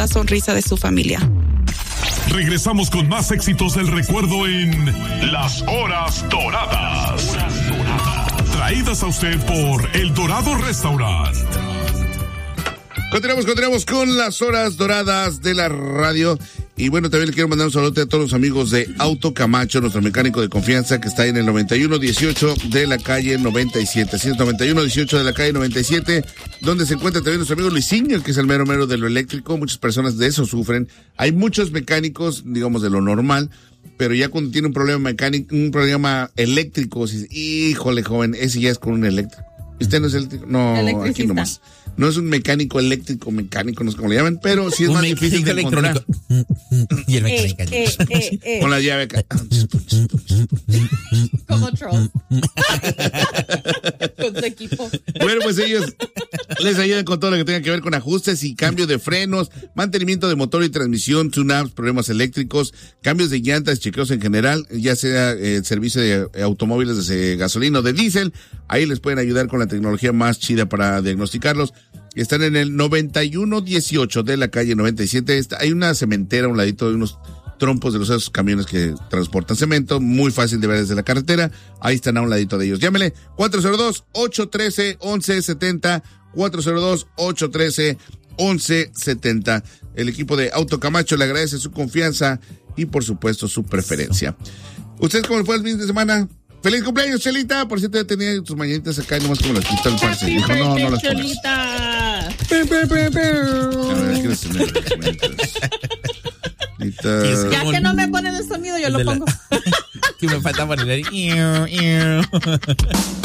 cada sonrisa de su familia. Regresamos con más éxitos del recuerdo en Las Horas Doradas. Traídas a usted por El Dorado Restaurant. Continuamos con las horas doradas de la radio. Y bueno, también le quiero mandar un saludo a todos los amigos de Auto Camacho, nuestro mecánico de confianza que está en el 9118 de la calle 97. 9118 de la calle 97, donde se encuentra también nuestro amigo Luisinho, que es el mero de lo eléctrico. Muchas personas de eso sufren. Hay muchos mecánicos, digamos, de lo normal, pero ya cuando tiene un problema mecánico, un problema eléctrico, híjole, joven, ese ya es con un eléctrico. ¿Usted no es eléctrico? No, aquí nomás. No es un mecánico eléctrico, no sé cómo le llaman, pero sí es más difícil de encontrar. Y el mecánico. Con la llave acá. Como Trolls. Con su equipo. Bueno, pues ellos les ayudan con todo lo que tenga que ver con ajustes y cambio de frenos, mantenimiento de motor y transmisión, tune-ups, problemas eléctricos, cambios de llantas, chequeos en general, ya sea el servicio de automóviles de gasolina o de diésel. Ahí les pueden ayudar con la tecnología más chida para diagnosticarlos. Están en el 9118 de la calle 97. Hay una cementera a un ladito de unos trompos de esos camiones que transportan cemento. Muy fácil de ver desde la carretera. Ahí están a un ladito de ellos. Llámele 402-813-1170. 402-813-1170. El equipo de Auto Camacho le agradece su confianza y, por supuesto, su preferencia. ¿Ustedes cómo fue el fin de semana? ¡Feliz cumpleaños, Chelita! Por cierto, ya tenía tus mañanitas acá y nomás como las quitó el parce. Dijo, no las pones. Chelita. Ya que no me ponen el sonido, yo lo pongo. Que me falta poner el